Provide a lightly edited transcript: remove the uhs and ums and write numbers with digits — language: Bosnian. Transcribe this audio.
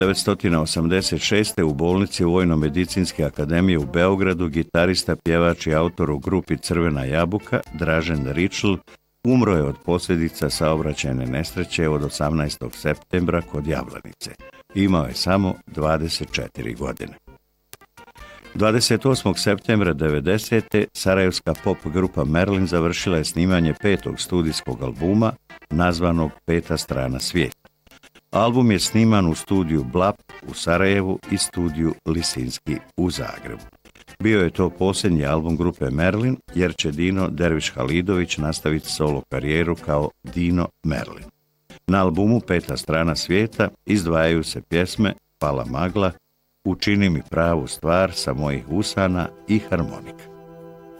1986. u bolnici Vojno-medicinske akademije u Beogradu gitarista, pjevač i autor u grupi Crvena jabuka Dražen Ričl umro je od posljedica saobraćajne nesreće od 18. septembra kod Jablanice. Imao je samo 24 godine. 28. septembra 1990. sarajevska pop grupa Merlin završila je snimanje 5. studijskog albuma nazvanog Peta strana svijeta. Album je sniman u studiju Blap u Sarajevu i studiju Lisinski u Zagrebu. Bio je to posljednji album grupe Merlin, jer će Dino Derviš Halidović nastaviti solo karijeru kao Dino Merlin. Na albumu Peta strana svijeta izdvajaju se pjesme Pala magla, Učini mi pravu stvar sa mojih usana i harmonika.